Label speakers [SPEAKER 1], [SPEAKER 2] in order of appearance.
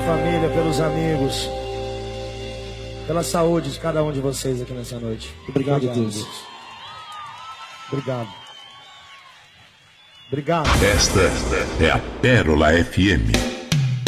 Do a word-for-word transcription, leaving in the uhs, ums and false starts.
[SPEAKER 1] família, pelos amigos, pela saúde de cada um de vocês aqui nessa noite.
[SPEAKER 2] Obrigado, Obrigado Deus. Deus.
[SPEAKER 1] Obrigado. Obrigado.
[SPEAKER 3] Esta é a Pérola F M.